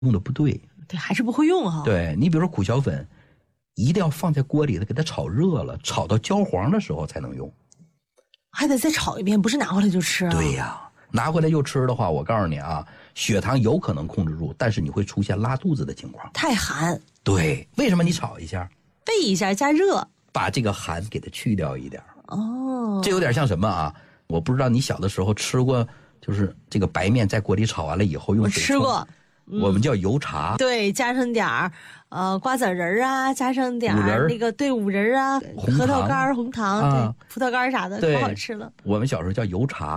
用的不对。 对，还是不会用哈。 对，你比如说苦荞粉，一定要放在锅里头给它炒热了，炒到焦黄的时候才能用。 还得再炒一遍，不是拿回来就吃啊？ 对呀，拿回来就吃的话，我告诉你啊，血糖有可能控制住，但是你会出现拉肚子的情况。 太寒。 对，为什么你炒一下？ 备一下加热， 把这个寒给它去掉一点。 哦， 这有点像什么啊？我不知道你小的时候吃过，就是这个白面在锅里炒完了以后用水冲。 我吃过。 我们叫油茶。 对，加上点儿瓜子仁啊，加上点儿那个对五仁啊，核桃干、红糖、对葡萄干啥的，可好吃了。 我们小时候叫油茶。